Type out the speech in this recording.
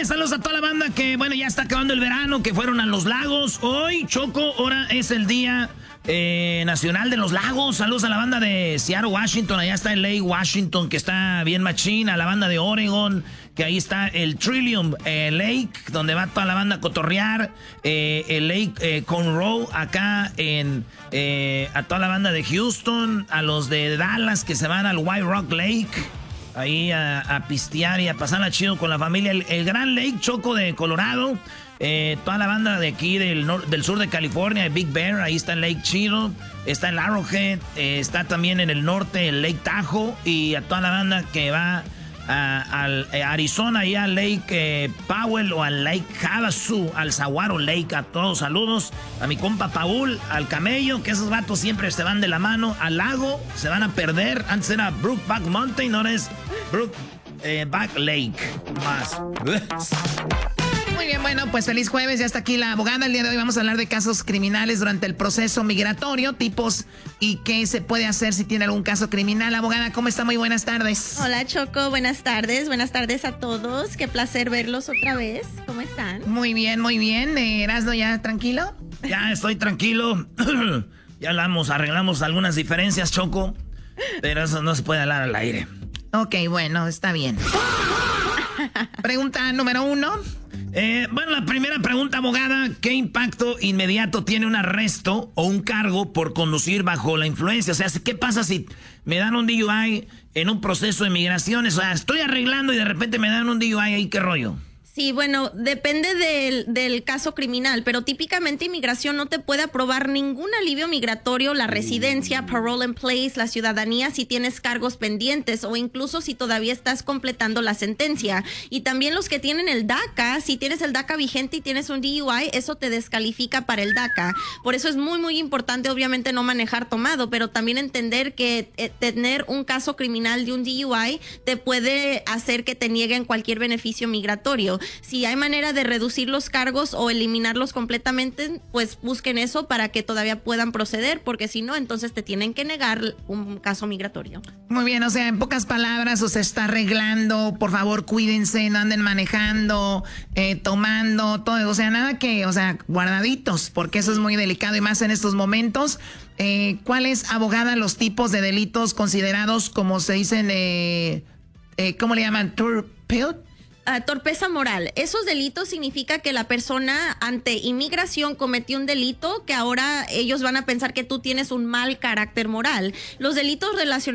saludos a toda la banda que, bueno, ya está acabando el verano, que fueron a los lagos. Hoy, Choco, ahora es el día nacional de los lagos. Saludos a la banda de Seattle, Washington. Allá está el Lake Washington, que está bien machín. A la banda de Oregon, que ahí está el Trillium Lake, donde va toda la banda a cotorrear. El Lake Conroe, acá a toda la banda de Houston. A los de Dallas, que se van al White Rock Lake. Ahí a pistear y a pasarla chido con la familia. El Gran Lake, Choco, de Colorado. Toda la banda de aquí del sur de California, de Big Bear, ahí está el Lake Chido, está el Arrowhead, está también en el norte el Lake Tahoe, y a toda la banda que va a Arizona, ahí al Lake Powell o al Lake Havasu, al Saguaro Lake. A todos saludos, a mi compa Paul, al Camello, que esos vatos siempre se van de la mano, al lago, se van a perder. Antes era Brookback Mountain, ahora es Brookback Lake. Más. Muy bien, bueno, pues feliz jueves, ya está aquí la abogada. El día de hoy vamos a hablar de casos criminales durante el proceso migratorio, tipos y qué se puede hacer si tiene algún caso criminal. Abogada, ¿cómo está? Muy buenas tardes. Hola, Choco, buenas tardes a todos. Qué placer verlos otra vez. ¿Cómo están? Muy bien, muy bien. ¿Erasno ya tranquilo? Ya estoy tranquilo. Ya arreglamos algunas diferencias, Choco, pero eso no se puede hablar al aire. Ok, bueno, está bien. Pregunta número 1. Bueno, la primera pregunta, abogada: ¿qué impacto inmediato tiene un arresto o un cargo por conducir bajo la influencia? O sea, ¿qué pasa si me dan un DUI en un proceso de migraciones? O sea, estoy arreglando y de repente me dan un DUI ahí, ¿qué rollo? Sí, bueno, depende del caso criminal, pero típicamente inmigración no te puede aprobar ningún alivio migratorio, la residencia, parole in place, la ciudadanía, si tienes cargos pendientes o incluso si todavía estás completando la sentencia. Y también los que tienen el DACA, si tienes el DACA vigente y tienes un DUI, eso te descalifica para el DACA. Por eso es muy, muy importante, obviamente, no manejar tomado, pero también entender que tener un caso criminal de un DUI te puede hacer que te nieguen cualquier beneficio migratorio. Si hay manera de reducir los cargos o eliminarlos completamente, pues busquen eso para que todavía puedan proceder, porque si no, entonces te tienen que negar un caso migratorio. Muy bien, o sea, en pocas palabras, o sea, está arreglando, por favor, cuídense, no anden manejando, tomando, todo, o sea, nada que, o sea, guardaditos, porque eso es muy delicado y más en estos momentos. ¿Cuáles, abogada, los tipos de delitos considerados, como se dicen, cómo le llaman, torpeza moral? Esos delitos significa que la persona ante inmigración cometió un delito que ahora ellos van a pensar que tú tienes un mal carácter moral. Los delitos relacionados